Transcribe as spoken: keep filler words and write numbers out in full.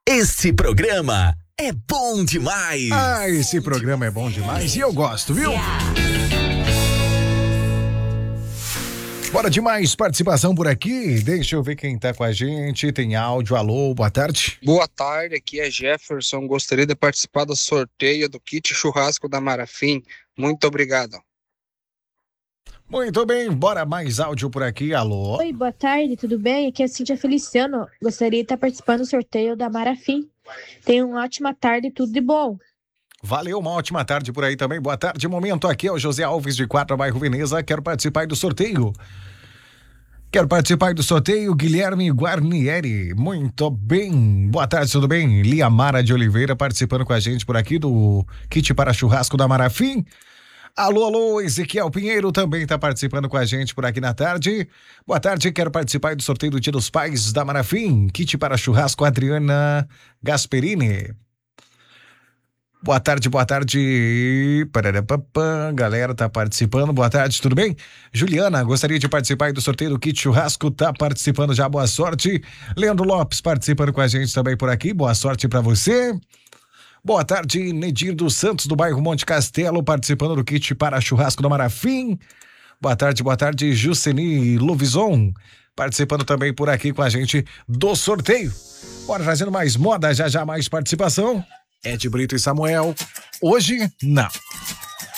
Esse programa é bom demais. Ah, esse programa é bom demais e eu gosto, viu? Bora demais, participação por aqui. Deixa eu ver quem tá com a gente. Tem áudio, alô, boa tarde. Boa tarde, aqui é Jefferson. Gostaria de participar do sorteio do kit churrasco da Marafim. Muito obrigado. Muito bem, bora mais áudio por aqui, alô. Oi, boa tarde, tudo bem? Aqui é a Cíntia Feliciano. Gostaria de estar participando do sorteio da Marafim. Tenha uma ótima tarde, tudo de bom. Valeu, uma ótima tarde por aí também. Boa tarde, momento aqui é o José Alves de Quatro, bairro Veneza. Quero participar do sorteio. Quero participar do sorteio, Guilherme Guarnieri. Muito bem. Boa tarde, tudo bem? Liamara de Oliveira participando com a gente por aqui do kit para churrasco da Marafim. Alô, alô, Ezequiel Pinheiro também está participando com a gente por aqui na tarde. Boa tarde, quero participar do sorteio do Dia dos Pais da Marafim. Kit para churrasco, Adriana Gasperini. Boa tarde, boa tarde. Pararapapã, galera tá participando. Boa tarde, tudo bem? Juliana, gostaria de participar do sorteio do kit churrasco, tá participando já, boa sorte. Leandro Lopes participando com a gente também por aqui, boa sorte para você. Boa tarde, Nedir dos Santos, do bairro Monte Castelo, participando do kit para churrasco do Marafim. Boa tarde, boa tarde, Juceni Luvison, participando também por aqui com a gente do sorteio. Bora trazendo mais moda, já já mais participação. Ed Brito e Samuel, hoje não.